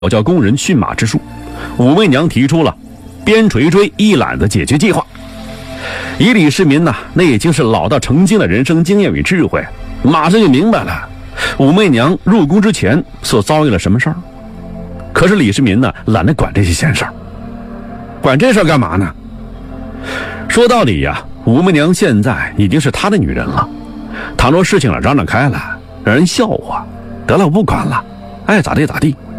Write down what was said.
叫工人驯马之术，武媚娘提出了边垂锥一揽子解决计划。以李世民那已经是老到成精的人生经验与智慧，马上就明白了武媚娘入宫之前所遭遇了什么事儿。可是李世民懒得管这些闲事儿，管这事儿干嘛呢？说到底武媚娘现在已经是他的女人了，倘若事情嚷嚷开了，让人笑话，得了，我不管了，爱咋地咋地。